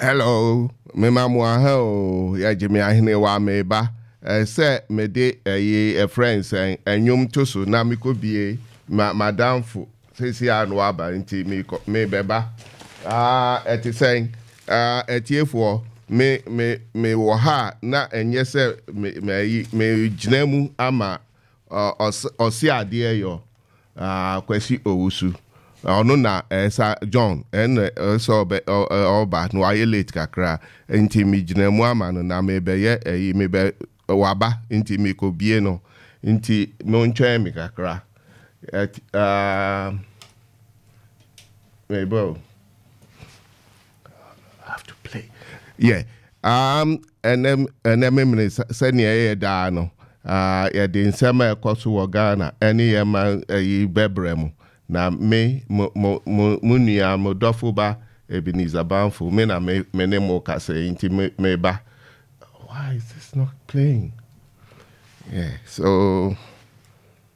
Hello, me mamwa ho ya Jimmy ahine wa meba. Say me de a friends and yum to so na mi ko bie madam fu sisi anu aba nti me beba. Eti saying etiefo me wo ha na enye se me ginemu ama osi ade yo kwesi owusu. Ono na esa John en so be oba no aye late kakra nti mi ginemu ama no na me be ye me be waba nti mi ko bie no nti mo ntwen mi kakra hey bro, I have to play. Yeah. And then minutes send ye da no. Ya de nsema ekoso wo Ghana eni ye man yi bebremu. Na me munia mo dofuba Ebenezer Banfu me na me ne mo kase inti me ba. Why is this not playing? Yeah, so